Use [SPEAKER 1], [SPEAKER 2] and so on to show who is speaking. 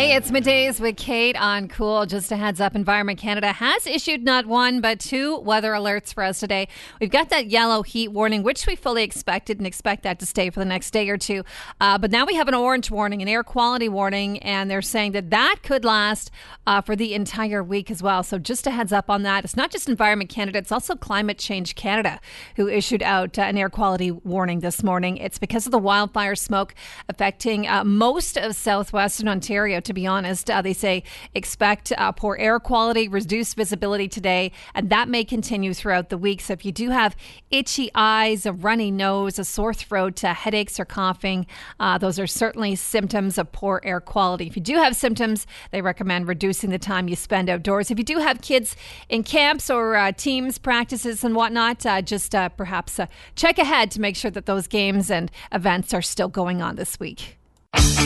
[SPEAKER 1] Hey, it's Middays with Kate on Cool. Just a heads up, Environment Canada has issued not one, but two weather alerts for us today. We've got that yellow heat warning, which we fully expected and expect that to stay for the next day or two. But now we have an orange warning, an air quality warning, and they're saying that could last for the entire week as well. So just a heads up on that. It's not just Environment Canada, it's also Climate Change Canada who issued out an air quality warning this morning. It's because of the wildfire smoke affecting most of southwestern Ontario. To be honest, they say expect poor air quality, reduced visibility today, and that may continue throughout the week. So if you do have itchy eyes, a runny nose, a sore throat, headaches or coughing, those are certainly symptoms of poor air quality. If you do have symptoms, they recommend reducing the time you spend outdoors. If you do have kids in camps or teams, practices and whatnot, just perhaps check ahead to make sure that those games and events are still going on this week.